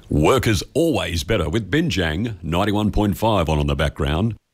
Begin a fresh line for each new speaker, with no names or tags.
Work is always better with Binjang 91.5 on the background.